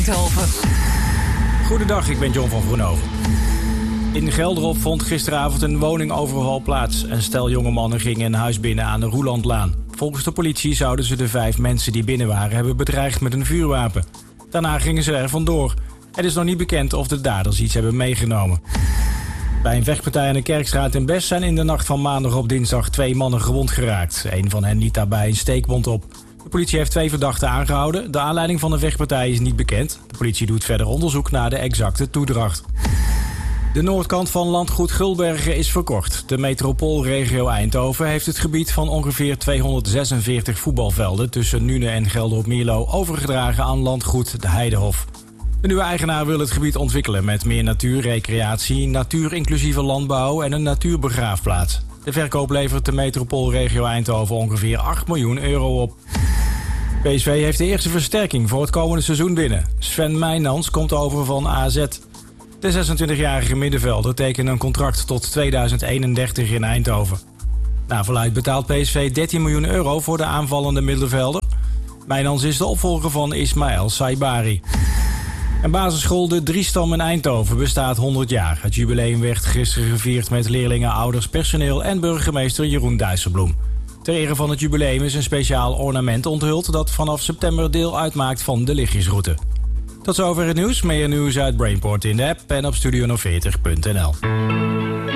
Eindhoven. Goedendag, ik ben John van Vroenhoven. In Gelderop vond gisteravond een woningoverval plaats. Een stel jonge mannen gingen een huis binnen aan de Roelandlaan. Volgens de politie zouden ze de 5 mensen die binnen waren hebben bedreigd met een vuurwapen. Daarna gingen ze er vandoor. Het is nog niet bekend of de daders iets hebben meegenomen. Bij een vechtpartij aan de Kerkstraat in Best zijn in de nacht van maandag op dinsdag 2 mannen gewond geraakt. Een van hen liet daarbij een steekwond op. De politie heeft 2 verdachten aangehouden. De aanleiding van de vechtpartij is niet bekend. De politie doet verder onderzoek naar de exacte toedracht. De noordkant van landgoed Gulbergen is verkocht. De metropoolregio Eindhoven heeft het gebied van ongeveer 246 voetbalvelden tussen Nune en Gelderop-Mierlo overgedragen aan landgoed de Heidehof. De nieuwe eigenaar wil het gebied ontwikkelen met meer natuur, recreatie, natuurinclusieve landbouw en een natuurbegraafplaats. De verkoop levert de metropoolregio Eindhoven ongeveer 8 miljoen euro op. PSV heeft de eerste versterking voor het komende seizoen binnen. Sven Mijnans komt over van AZ. De 26-jarige middenvelder tekende een contract tot 2031 in Eindhoven. Naar verluidt betaalt PSV 13 miljoen euro voor de aanvallende middenvelder. Mijnans is de opvolger van Ismaël Saibari. En basisschool De Driestam in Eindhoven bestaat 100 jaar. Het jubileum werd gisteren gevierd met leerlingen, ouders, personeel en burgemeester Jeroen Dijsselbloem. Ter ere van het jubileum is een speciaal ornament onthuld dat vanaf september deel uitmaakt van de lichtjesroute. Tot zover het nieuws. Meer nieuws uit Brainport in de app en op studiono40.nl.